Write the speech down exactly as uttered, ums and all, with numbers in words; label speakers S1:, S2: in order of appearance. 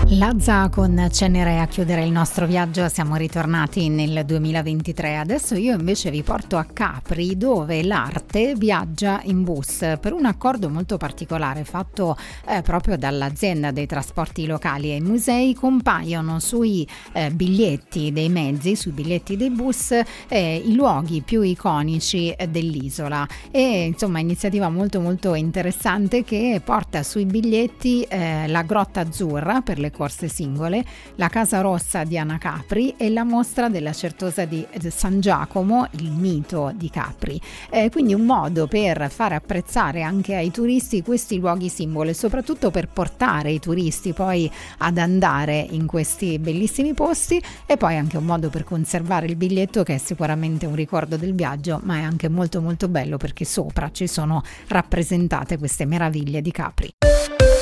S1: Lazza con Cenere a chiudere il nostro viaggio. Siamo ritornati nel duemilaventitré. Adesso io invece vi porto a Capri, dove l'arte viaggia in bus per un accordo molto particolare fatto eh, proprio dall'azienda dei trasporti locali, e i musei compaiono sui eh, biglietti dei mezzi, sui biglietti dei bus, eh, i luoghi più iconici eh, dell'isola. E insomma, iniziativa molto molto interessante che porta sui biglietti eh, la Grotta Azzurra per le corse singole, la Casa Rossa di Ana Capri e la mostra della Certosa di San Giacomo, il mito di Capri. Eh, quindi un modo per far apprezzare anche ai turisti questi luoghi simbolo, e soprattutto per portare i turisti poi ad andare in questi bellissimi posti, e poi anche un modo per conservare il biglietto, che è sicuramente un ricordo del viaggio, ma è anche molto molto bello perché sopra ci sono rappresentate queste meraviglie di Capri.